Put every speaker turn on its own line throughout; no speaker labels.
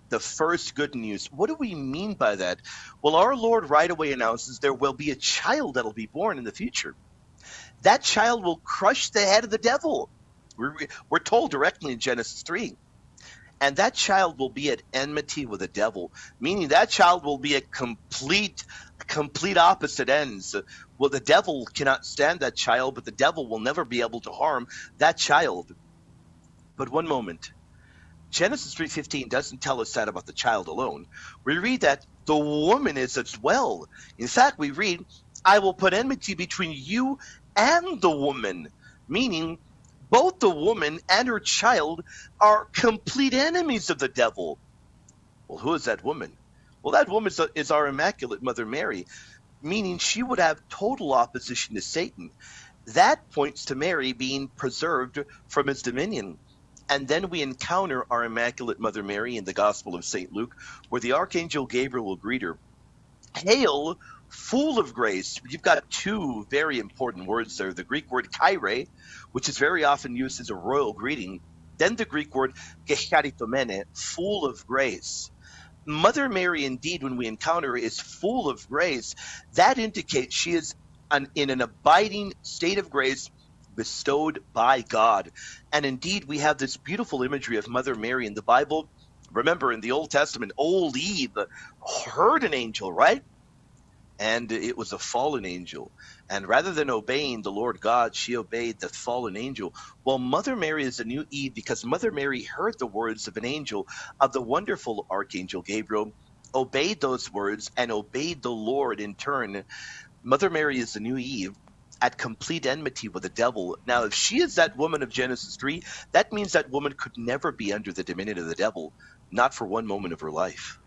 the first good news. What do we mean by that? Well, our Lord right away announces there will be a child that'll be born in the future. That child will crush the head of the devil. We're told directly in Genesis 3. And that child will be at enmity with the devil, meaning that child will be at complete opposite ends. Well, the devil cannot stand that child, but the devil will never be able to harm that child. But one moment. Genesis 3:15 doesn't tell us that about the child alone. We read that the woman is as well. In fact, we read, I will put enmity between you and the woman, meaning both the woman and her child are complete enemies of the devil. Well, who is that woman? Well, that woman is our Immaculate Mother Mary, meaning she would have total opposition to Satan. That points to Mary being preserved from his dominion. And then we encounter our Immaculate Mother Mary in the Gospel of St. Luke, where the Archangel Gabriel will greet her. Hail, full of grace. You've got two very important words there. The Greek word Kyrie, which is very often used as a royal greeting. Then the Greek word Gecharitomene, full of grace. Mother Mary, indeed, when we encounter her, is full of grace. That indicates she is in an abiding state of grace bestowed by God. And indeed, we have this beautiful imagery of Mother Mary in the Bible. Remember, in the Old Testament, old Eve heard an angel, right? And it was a fallen angel. And rather than obeying the Lord God, she obeyed the fallen angel. Well, Mother Mary is a new Eve because Mother Mary heard the words of an angel, of the wonderful Archangel Gabriel, obeyed those words, and obeyed the Lord in turn. Mother Mary is the new Eve, at complete enmity with the devil. Now, if she is that woman of Genesis 3, that means that woman could never be under the dominion of the devil, not for one moment of her life.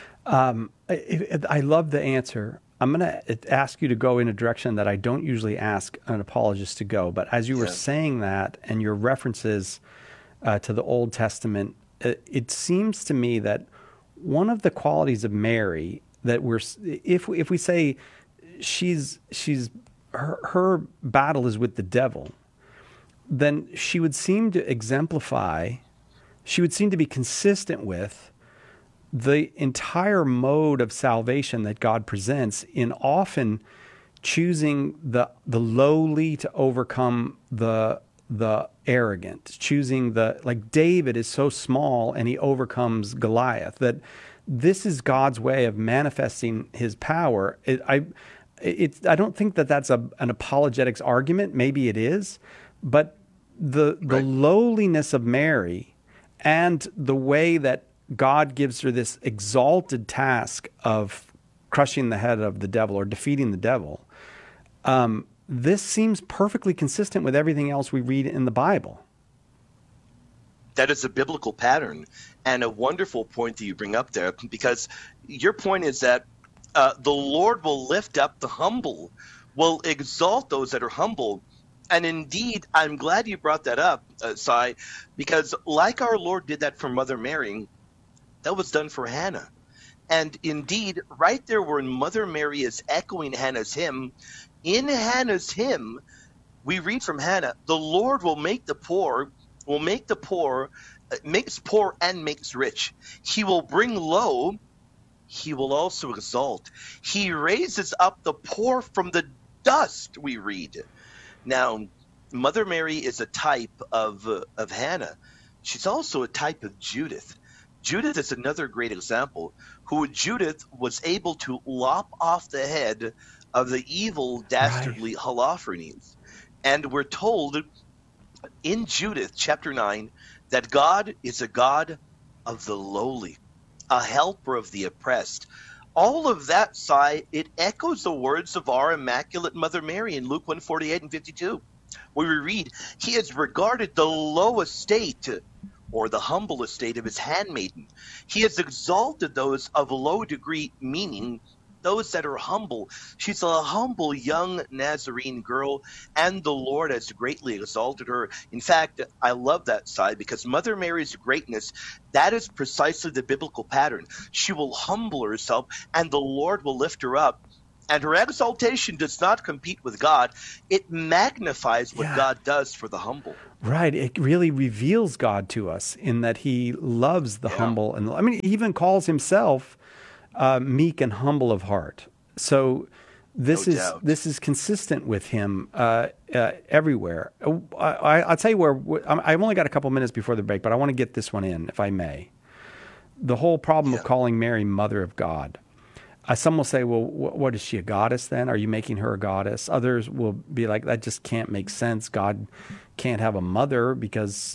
I love the answer. I'm going to ask you to go in a direction that I don't usually ask an apologist to go. But as you were saying that and your references to the Old Testament, it seems to me that one of the qualities of Mary that if we say her battle is with the devil, then she would seem to be consistent with the entire mode of salvation that God presents in often choosing the lowly to overcome the arrogant, choosing like David is so small and he overcomes Goliath, that this is God's way of manifesting his power. I don't think that that's an apologetics argument. Maybe it is, but the lowliness of Mary and the way that God gives her this exalted task of crushing the head of the devil or defeating the devil, this seems perfectly consistent with everything else we read in the Bible.
That is a biblical pattern, and a wonderful point that you bring up there, because your point is that the Lord will lift up the humble, will exalt those that are humble. And indeed, I'm glad you brought that up, Sai, because like our Lord did that for Mother Mary, that was done for Hannah. And indeed, right there where Mother Mary is echoing Hannah's hymn, in Hannah's hymn, we read from Hannah, the Lord will make the poor, makes poor and makes rich. He will bring low, he will also exalt. He raises up the poor from the dust, we read. Now, Mother Mary is a type of Hannah. She's also a type of Judith. Judith is another great example, who Judith was able to lop off the head of the evil, dastardly Holofernes. And we're told in Judith chapter 9 that God is a God of the lowly, a helper of the oppressed. All of that, Sai, it echoes the words of our Immaculate Mother Mary in Luke 1:48 and 52, where we read, he has regarded the low estate, or the humble estate of his handmaiden. He has exalted those of low degree, meaning those that are humble. She's a humble young Nazarene girl, and the Lord has greatly exalted her. In fact, I love that side, because Mother Mary's greatness, that is precisely the biblical pattern. She will humble herself, and the Lord will lift her up. And her exaltation does not compete with God. It magnifies what
Yeah.
God does for the humble.
Right. It really reveals God to us in that he loves the
Yeah.
humble. And I mean, he even calls himself meek and humble of heart. So this
No
is
doubt.
this is consistent with him everywhere. I'll tell you where I've only got a couple minutes before the break, but I want to get this one in, if I may. The whole problem of
Yeah.
calling Mary Mother of God. Some will say, well, what is she, a goddess then? Are you making her a goddess? Others will be like, that just can't make sense. God can't have a mother because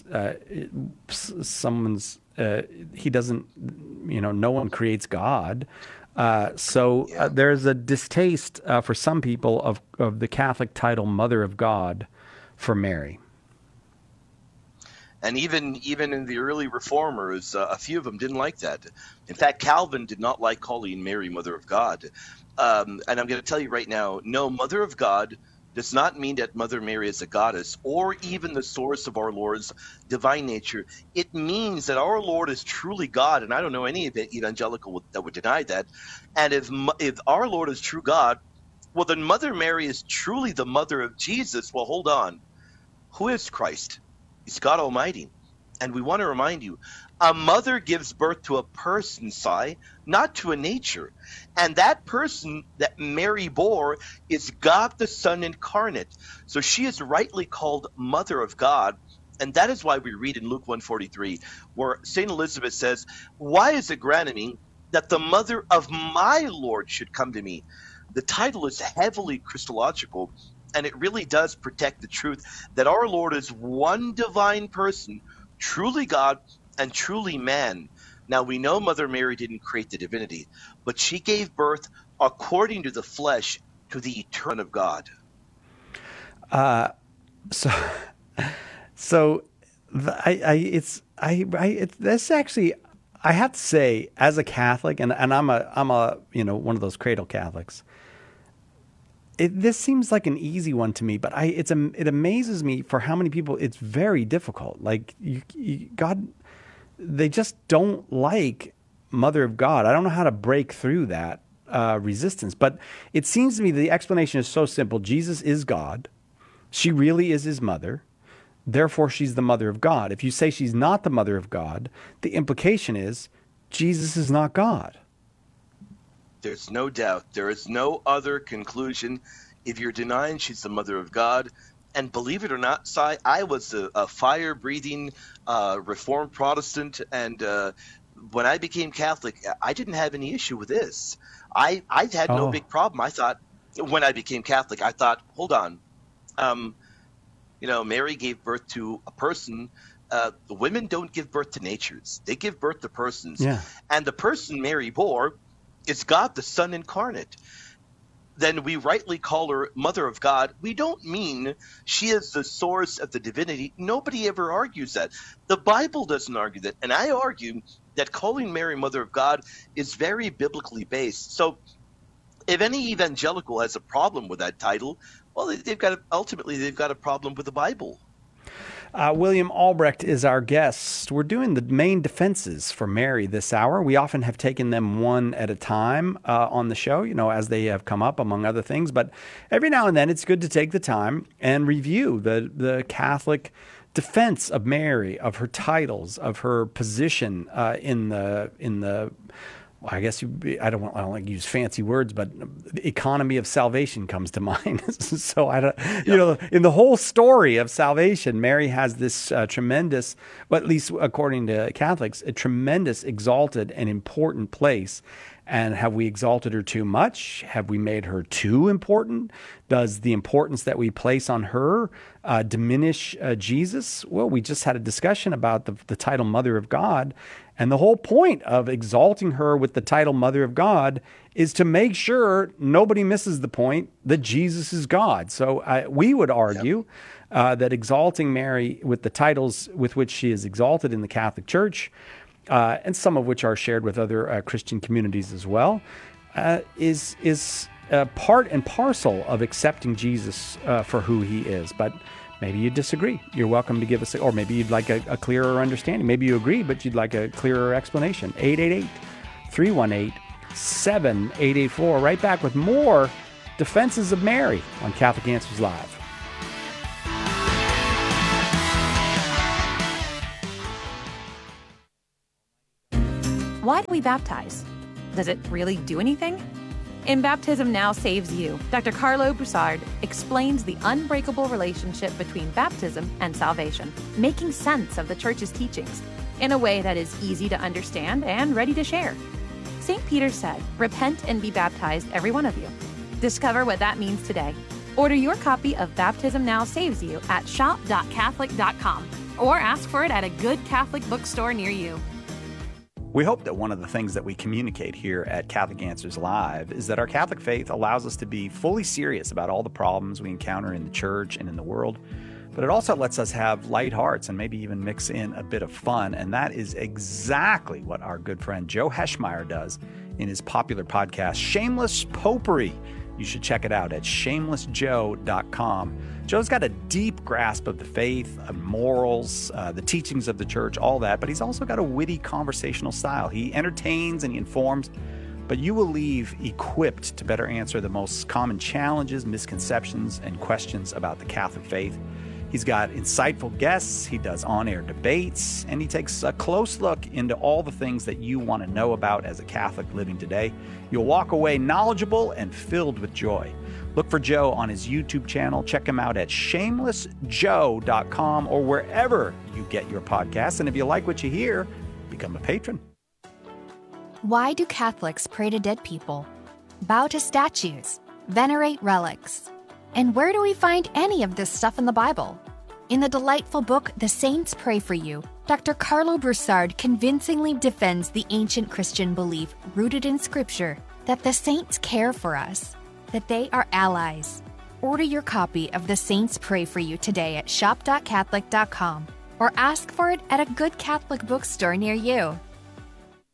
he doesn't, no one creates God. So there's a distaste for some people of the Catholic title Mother of God for Mary.
And even in the early reformers, a few of them didn't like that. In fact, Calvin did not like calling Mary Mother of God. And I'm going to tell you right now, no, Mother of God does not mean that Mother Mary is a goddess or even the source of our Lord's divine nature. It means that our Lord is truly God, and I don't know any evangelical that would deny that. And if our Lord is true God, well, then Mother Mary is truly the mother of Jesus. Well, hold on. Who is Christ? He's God Almighty. And we want to remind you, a mother gives birth to a person, Sai, not to a nature. And that person that Mary bore is God the Son incarnate. So she is rightly called Mother of God. And that is why we read in Luke 1:43, where St. Elizabeth says, why is it granted me that the mother of my Lord should come to me? The title is heavily Christological. And it really does protect the truth that our Lord is one divine person, truly God and truly man. Now, we know Mother Mary didn't create the divinity, but she gave birth according to the flesh to the eternal of God.
That's actually, I have to say, as a Catholic, and I'm a one of those cradle Catholics. This seems like an easy one to me, but it amazes me for how many people it's very difficult. Like God, they just don't like Mother of God. I don't know how to break through that resistance, but it seems to me the explanation is so simple. Jesus is God. She really is his mother. Therefore, she's the mother of God. If you say she's not the mother of God, the implication is Jesus is not God.
There's no doubt. There is no other conclusion. If you're denying she's the mother of God, and believe it or not, Sai, I was a fire-breathing Reformed Protestant, and when I became Catholic, I didn't have any issue with this. I had no big problem. I thought, when I became Catholic, I thought, hold on, Mary gave birth to a person. The women don't give birth to natures; they give birth to persons.
Yeah.
And the person Mary bore is God the Son incarnate. Then we rightly call her Mother of God. We don't mean she is the source of the divinity. Nobody ever argues that. The Bible doesn't argue that. And I argue that calling Mary Mother of God is very biblically based. So if any evangelical has a problem with that title, well, they've got a problem with the Bible.
William Albrecht is our guest. We're doing the main defenses for Mary this hour. We often have taken them one at a time on the show, as they have come up, among other things. But every now and then, it's good to take the time and review the Catholic defense of Mary, of her titles, of her position in the. I guess I don't like to use fancy words, but economy of salvation comes to mind. So in the whole story of salvation, Mary has this tremendous, but at least according to Catholics, a tremendous, exalted and important place. And have we exalted her too much? Have we made her too important? Does the importance that we place on her diminish Jesus? Well, we just had a discussion about the title Mother of God. And the whole point of exalting her with the title Mother of God is to make sure nobody misses the point that Jesus is God. So we would argue that exalting Mary with the titles with which she is exalted in the Catholic Church, and some of which are shared with other Christian communities as well, is part and parcel of accepting Jesus for who he is. But maybe you disagree. You're welcome to give us, or maybe you'd like a clearer understanding. Maybe you agree, but you'd like a clearer explanation. 888-318-6633. 888-7884. Right back with more Defenses of Mary on Catholic Answers Live.
Why do we baptize? Does it really do anything? In Baptism Now Saves You, Dr. Carlo Broussard explains the unbreakable relationship between baptism and salvation, making sense of the Church's teachings in a way that is easy to understand and ready to share. St. Peter said, "Repent and be baptized, every one of you." Discover what that means today. Order your copy of Baptism Now Saves You at shop.catholic.com or ask for it at a good Catholic bookstore near you.
We hope that one of the things that we communicate here at Catholic Answers Live is that our Catholic faith allows us to be fully serious about all the problems we encounter in the church and in the world, but it also lets us have light hearts and maybe even mix in a bit of fun. And that is exactly what our good friend Joe Heschmeyer does in his popular podcast, Shameless Popery. You should check it out at shamelessjoe.com. Joe's got a deep grasp of the faith, of morals, the teachings of the church, all that, but he's also got a witty conversational style. He entertains and he informs, but you will leave equipped to better answer the most common challenges, misconceptions, and questions about the Catholic faith. He's got insightful guests, he does on-air debates, and he takes a close look into all the things that you want to know about as a Catholic living today. You'll walk away knowledgeable and filled with joy. Look for Joe on his YouTube channel. Check him out at shamelessjoe.com or wherever you get your podcasts. And if you like what you hear, become a patron.
Why do Catholics pray to dead people, bow to statues, venerate relics? And where do we find any of this stuff in the Bible? In the delightful book, The Saints Pray for You, Dr. Carlo Broussard convincingly defends the ancient Christian belief rooted in Scripture that the saints care for us, that they are allies. Order your copy of The Saints Pray for You today at shop.catholic.com or ask for it at a good Catholic bookstore near you.